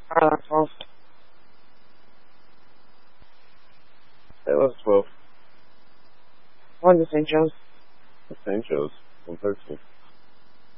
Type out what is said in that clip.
That's 12. It was 12. One to St. Joe's. St. Joe's. 113.